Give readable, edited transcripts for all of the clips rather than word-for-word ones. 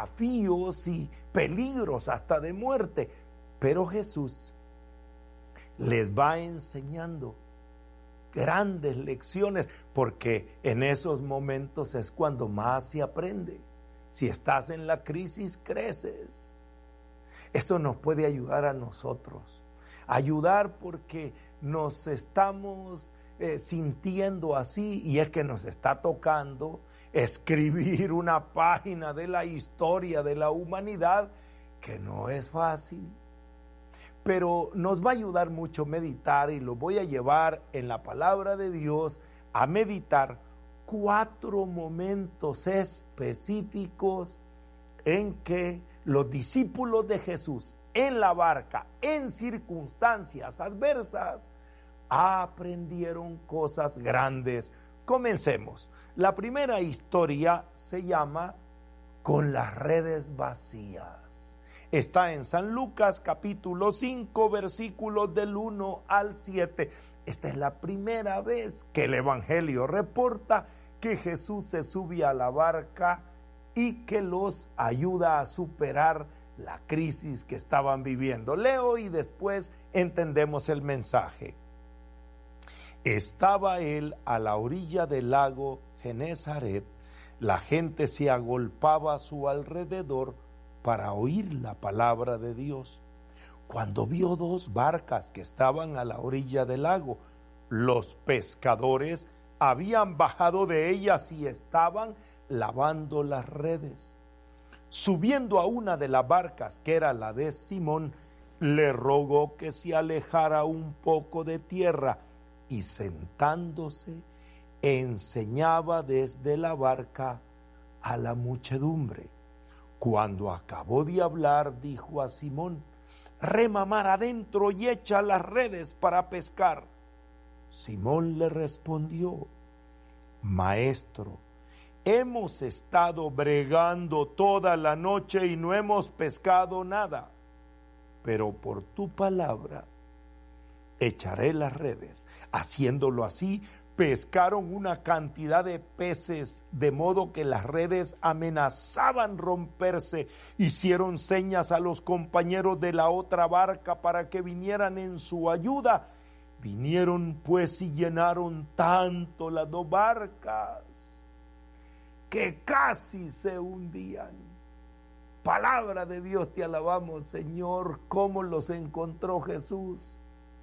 desafíos y peligros hasta de muerte. Pero Jesús les va enseñando grandes lecciones, porque en esos momentos es cuando más se aprende. Si estás en la crisis, creces. Esto nos puede ayudar a nosotros. Ayudar porque nos estamos sintiendo así, y es que nos está tocando escribir una página de la historia de la humanidad que no es fácil. Pero nos va a ayudar mucho meditar, y lo voy a llevar en la palabra de Dios a meditar 4 momentos específicos en que los discípulos de Jesús en la barca, en circunstancias adversas, aprendieron cosas grandes. Comencemos. La primera historia se llama Con las redes vacías. Está en San Lucas capítulo 5, versículos del 1 al 7. Esta es la primera vez que el Evangelio reporta que Jesús se sube a la barca y que los ayuda a superar la crisis que estaban viviendo. Leo y después entendemos el mensaje. Estaba él a la orilla del lago Genesaret. La gente se agolpaba a su alrededor para oír la palabra de Dios. Cuando vio 2 barcas que estaban a la orilla del lago, los pescadores habían bajado de ellas y estaban lavando las redes. Subiendo a una de las barcas, que era la de Simón, le rogó que se alejara un poco de tierra, y sentándose enseñaba desde la barca a la muchedumbre. Cuando acabó de hablar, dijo a Simón: rema mar adentro y echa las redes para pescar. Simón le respondió: Maestro, hemos estado bregando toda la noche y no hemos pescado nada, pero por tu palabra echaré las redes. Haciéndolo así, pescaron una cantidad de peces, de modo que las redes amenazaban romperse. Hicieron señas a los compañeros de la otra barca para que vinieran en su ayuda. Vinieron pues y llenaron tanto las 2 barcas que casi se hundían. Palabra de Dios, te alabamos, Señor. ¿Cómo los encontró Jesús?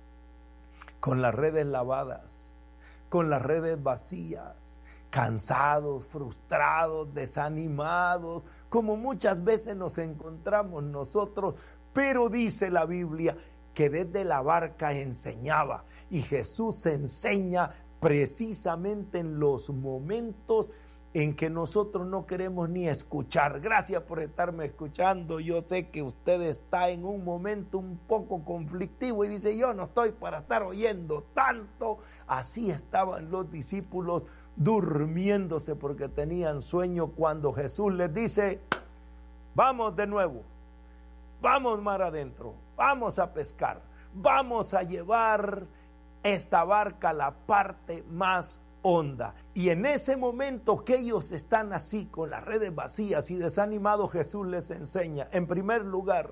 Con las redes lavadas, con las redes vacías, cansados, frustrados, desanimados, como muchas veces nos encontramos nosotros. Pero dice la Biblia que desde la barca enseñaba, y Jesús enseña precisamente en los momentos en que nosotros no queremos ni escuchar. Gracias por estarme escuchando. Yo sé que usted está en un momento un poco conflictivo y dice: yo no estoy para estar oyendo tanto. Así estaban los discípulos durmiéndose porque tenían sueño, cuando Jesús les dice: vamos de nuevo, vamos mar adentro, vamos a pescar, vamos a llevar esta barca a la parte más honda. Y en ese momento que ellos están así con las redes vacías y desanimados, Jesús les enseña, en primer lugar,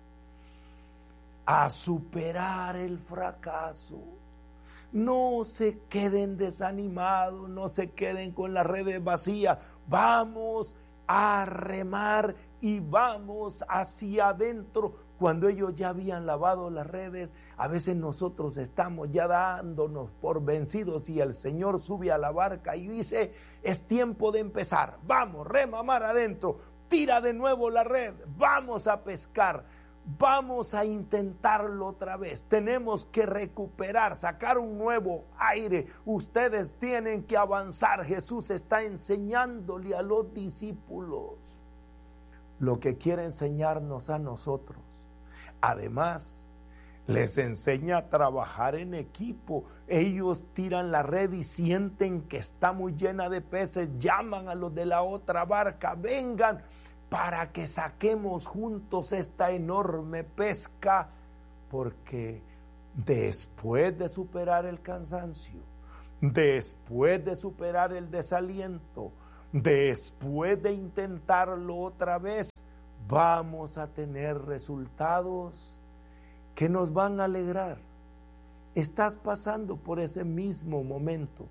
a superar el fracaso. No se queden desanimados, no se queden con las redes vacías. Vamos a remar y vamos hacia adentro. Cuando ellos ya habían lavado las redes, a veces nosotros estamos ya dándonos por vencidos, y el Señor sube a la barca y dice: es tiempo de empezar, vamos, rema mar adentro, tira de nuevo la red, vamos a pescar, vamos a intentarlo otra vez, tenemos que recuperar, sacar un nuevo aire, ustedes tienen que avanzar. Jesús está enseñándole a los discípulos lo que quiere enseñarnos a nosotros. Además, les enseña a trabajar en equipo. Ellos tiran la red y sienten que está muy llena de peces, llaman a los de la otra barca: vengan para que saquemos juntos esta enorme pesca, porque después de superar el cansancio, después de superar el desaliento, después de intentarlo otra vez, vamos a tener resultados que nos van a alegrar. Estás pasando por ese mismo momento.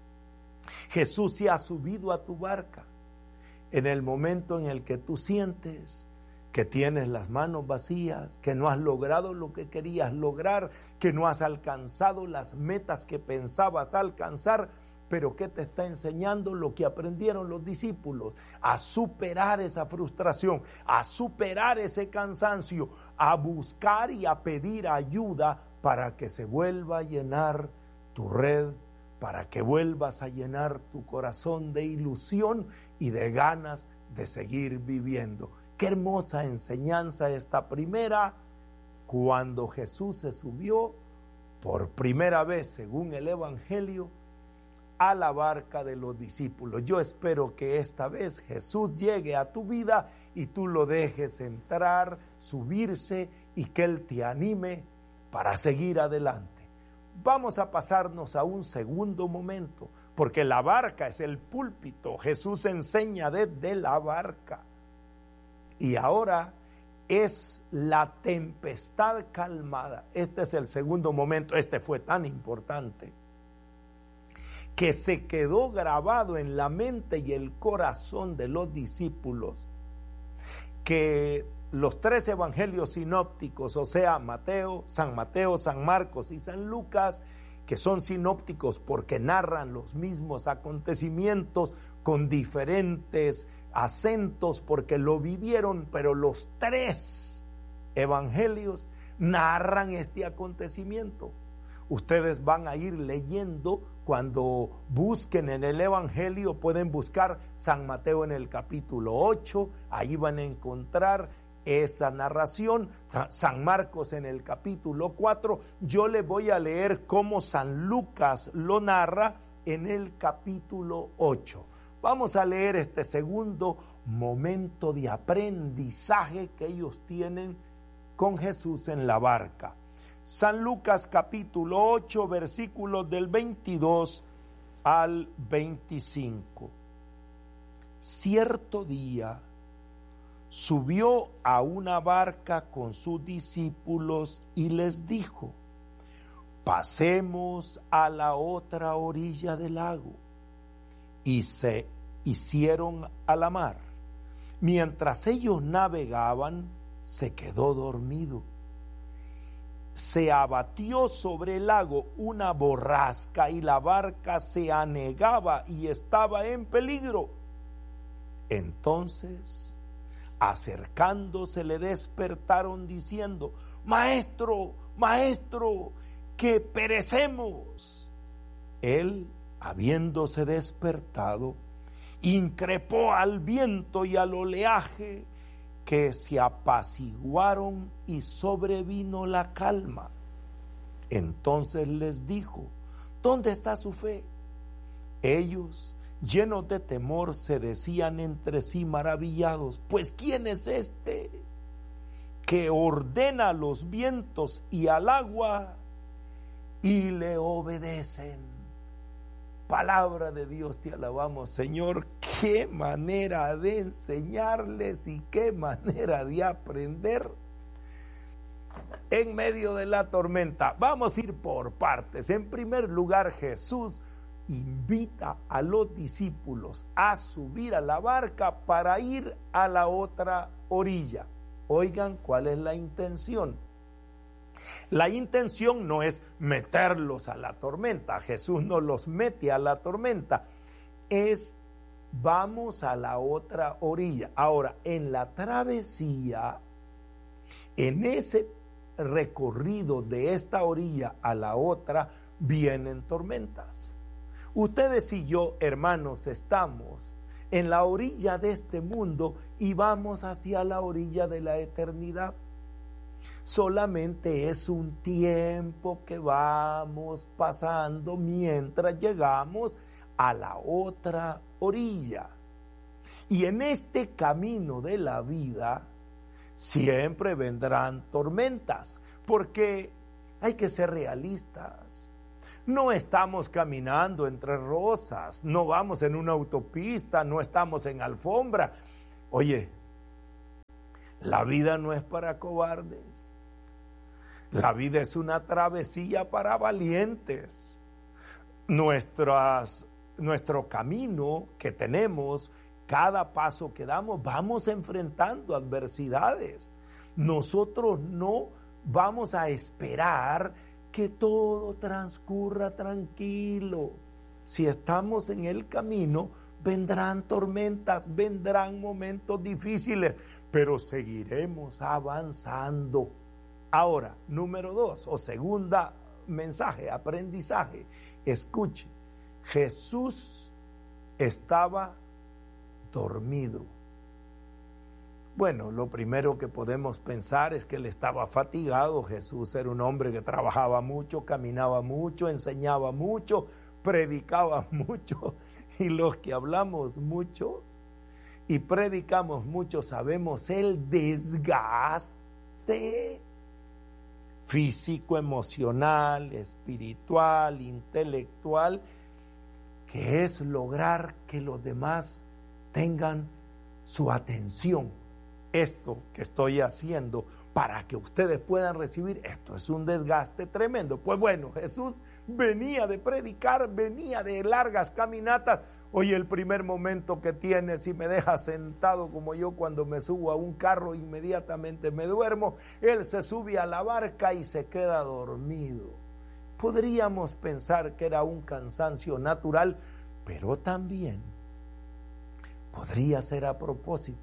Jesús se ha subido a tu barca en el momento en el que tú sientes que tienes las manos vacías, que no has logrado lo que querías lograr, que no has alcanzado las metas que pensabas alcanzar, pero ¿qué te está enseñando lo que aprendieron los discípulos? A superar esa frustración, a superar ese cansancio, a buscar y a pedir ayuda para que se vuelva a llenar tu red, para que vuelvas a llenar tu corazón de ilusión y de ganas de seguir viviendo. Qué hermosa enseñanza esta primera, cuando Jesús se subió por primera vez, según el Evangelio, a la barca de los discípulos. Yo espero que esta vez Jesús llegue a tu vida y tú lo dejes entrar, subirse y que Él te anime para seguir adelante. Vamos a pasarnos a un segundo momento, porque la barca es el púlpito. Jesús enseña desde la barca. Y ahora es la tempestad calmada. Este es el segundo momento. Este fue tan importante que se quedó grabado en la mente y el corazón de los discípulos, que los tres evangelios sinópticos, o sea, Mateo, San Marcos y San Lucas, que son sinópticos porque narran los mismos acontecimientos con diferentes acentos porque lo vivieron, pero los tres evangelios narran este acontecimiento. Ustedes van a ir leyendo, cuando busquen en el Evangelio, pueden buscar San Mateo en el capítulo 8, ahí van a encontrar esa narración, San Marcos en el capítulo 4, yo les voy a leer cómo San Lucas lo narra en el capítulo 8. Vamos a leer este segundo momento de aprendizaje que ellos tienen con Jesús en la barca. San Lucas capítulo 8, versículos del 22 al 25. Cierto día subió a una barca con sus discípulos y les dijo: pasemos a la otra orilla del lago. Y se hicieron a la mar. Mientras ellos navegaban, se quedó dormido. Se abatió sobre el lago una borrasca y la barca se anegaba y estaba en peligro. Entonces, acercándose, le despertaron diciendo: Maestro, Maestro, que perecemos. Él, habiéndose despertado, increpó al viento y al oleaje, que se apaciguaron y sobrevino la calma. Entonces les dijo: ¿dónde está su fe? Ellos, llenos de temor, se decían entre sí maravillados: pues ¿quién es este que ordena a los vientos y al agua y le obedecen? Palabra de Dios, te alabamos, Señor. Qué manera de enseñarles y qué manera de aprender en medio de la tormenta. Vamos a ir por partes. En primer lugar, Jesús invita a los discípulos a subir a la barca para ir a la otra orilla. Oigan, ¿cuál es la intención? La intención no es meterlos a la tormenta. Jesús no los mete a la tormenta. Es: vamos a la otra orilla. Ahora, en la travesía, en ese recorrido de esta orilla a la otra, vienen tormentas. Ustedes y yo, hermanos, estamos en la orilla de este mundo y vamos hacia la orilla de la eternidad. Solamente es un tiempo que vamos pasando mientras llegamos a la otra orilla. Y en este camino de la vida siempre vendrán tormentas, porque hay que ser realistas. No estamos caminando entre rosas, no vamos en una autopista, no estamos en alfombra. Oye, la vida no es para cobardes. La vida es una travesía para valientes. Nuestro camino que tenemos, cada paso que damos, vamos enfrentando adversidades. Nosotros no vamos a esperar que todo transcurra tranquilo. Si estamos en el camino, vendrán tormentas, vendrán momentos difíciles, pero seguiremos avanzando. Ahora, número 2, o segunda mensaje, aprendizaje. Escuche, Jesús estaba dormido. Bueno, lo primero que podemos pensar es que él estaba fatigado. Jesús era un hombre que trabajaba mucho, caminaba mucho, enseñaba mucho, predicaba mucho. Y los que hablamos mucho y predicamos mucho sabemos el desgaste físico, emocional, espiritual, intelectual, que es lograr que los demás tengan su atención. Esto que estoy haciendo para que ustedes puedan recibir, esto es un desgaste tremendo. Pues bueno, Jesús venía de predicar, venía de largas caminatas. Oye, el primer momento que tiene, si me deja sentado como yo cuando me subo a un carro, inmediatamente me duermo. Él se sube a la barca y se queda dormido. Podríamos pensar que era un cansancio natural, pero también podría ser a propósito,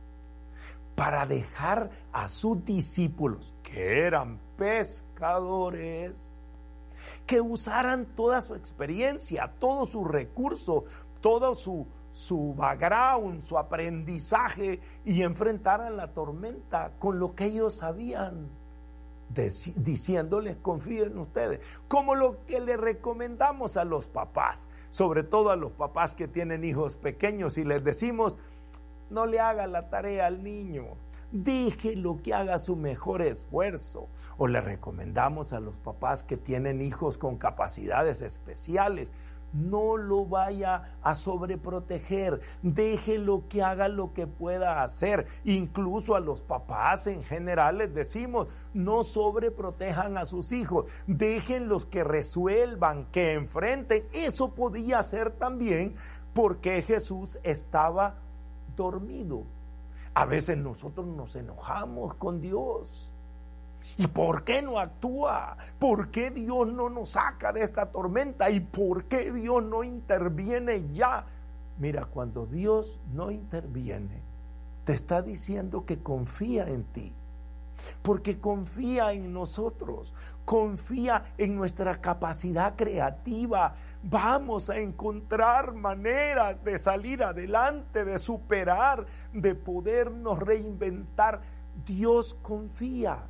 para dejar a sus discípulos, que eran pescadores, que usaran toda su experiencia, todo su recurso, todo su background, su aprendizaje, y enfrentaran la tormenta con lo que ellos sabían, diciéndoles: confío en ustedes, como lo que le recomendamos a los papás, sobre todo a los papás que tienen hijos pequeños, y les decimos: no le haga la tarea al niño, déjelo que haga su mejor esfuerzo. O le recomendamos a los papás que tienen hijos con capacidades especiales: no lo vaya a sobreproteger, déjelo que haga lo que pueda hacer. Incluso a los papás en general les decimos: no sobreprotejan a sus hijos, déjenlos que resuelvan, que enfrenten. Eso podía ser también porque Jesús estaba dormido. A veces nosotros nos enojamos con Dios. ¿Y por qué no actúa? ¿Por qué Dios no nos saca de esta tormenta? ¿Y por qué Dios no interviene ya? Mira, cuando Dios no interviene, te está diciendo que confía en ti, porque confía en nosotros, confía en nuestra capacidad creativa. Vamos a encontrar maneras de salir adelante, de superar, de podernos reinventar. Dios confía.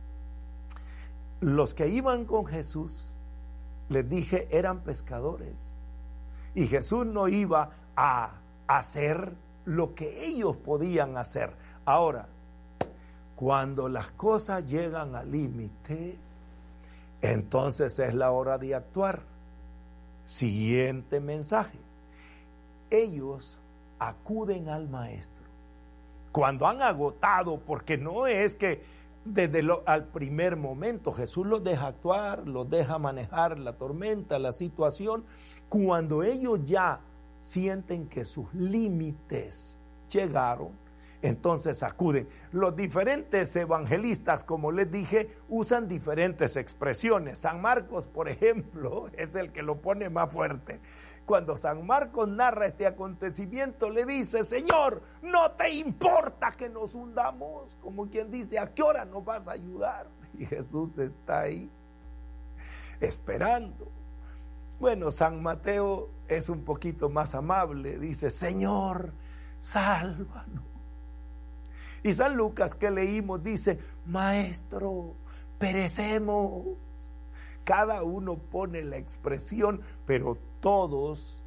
Los que iban con Jesús, les dije, eran pescadores, y Jesús no iba a hacer lo que ellos podían hacer. Ahora, cuando las cosas llegan al límite, entonces es la hora de actuar. Siguiente mensaje: ellos acuden al maestro cuando han agotado, porque no es que al primer momento Jesús los deja actuar, los deja manejar la tormenta, la situación. Cuando ellos ya sienten que sus límites llegaron, entonces acuden. Los diferentes evangelistas, como les dije, usan diferentes expresiones. San Marcos, por ejemplo, es el que lo pone más fuerte. Cuando San Marcos narra este acontecimiento, le dice: Señor, ¿no te importa que nos hundamos? Como quien dice: ¿a qué hora nos vas a ayudar? Y Jesús está ahí esperando. Bueno, San Mateo es un poquito más amable, dice: Señor, sálvanos. Y San Lucas, que leímos, dice: Maestro, perecemos. Cada uno pone la expresión, pero todos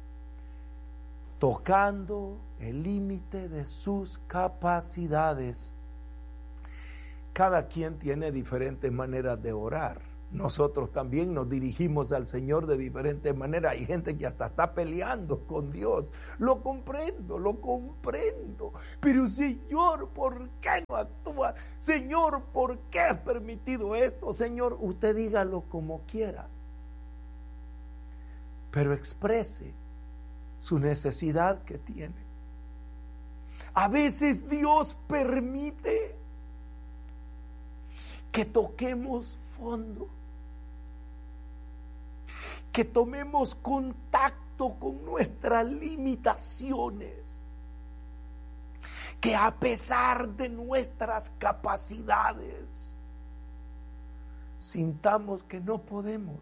tocando el límite de sus capacidades. Cada quien tiene diferentes maneras de orar. Nosotros también nos dirigimos al Señor de diferentes maneras. Hay gente que hasta está peleando con Dios. Lo comprendo. Pero Señor, ¿por qué no actúa? Señor, ¿por qué has permitido esto? Señor, usted dígalo como quiera, pero exprese su necesidad que tiene. A veces Dios permite que toquemos fondo, que tomemos contacto con nuestras limitaciones, que a pesar de nuestras capacidades, sintamos que no podemos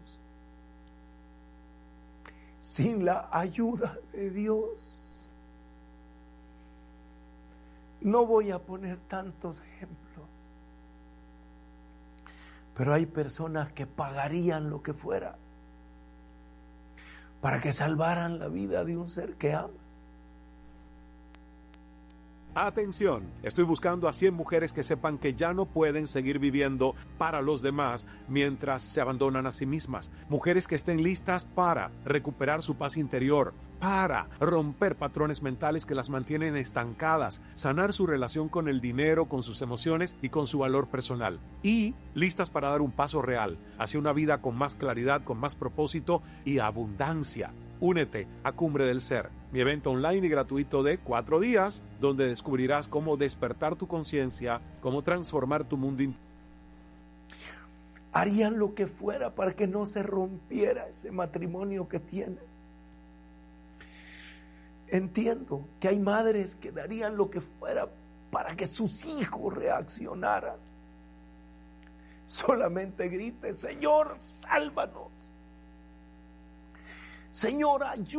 sin la ayuda de Dios. No voy a poner tantos ejemplos, pero hay personas que pagarían lo que fuera para que salvaran la vida de un ser que ama. Atención, estoy buscando a 100 mujeres que sepan que ya no pueden seguir viviendo para los demás mientras se abandonan a sí mismas. Mujeres que estén listas para recuperar su paz interior, para romper patrones mentales que las mantienen estancadas, sanar su relación con el dinero, con sus emociones y con su valor personal. Y listas para dar un paso real hacia una vida con más claridad, con más propósito y abundancia. Únete a Cumbre del Ser, mi evento online y gratuito de 4 días, donde descubrirás cómo despertar tu conciencia, cómo transformar tu mundo interior. Harían lo que fuera para que no se rompiera ese matrimonio que tienen. Entiendo que hay madres que darían lo que fuera para que sus hijos reaccionaran. Solamente grite: Señor, sálvanos. Señor, ayúdanos.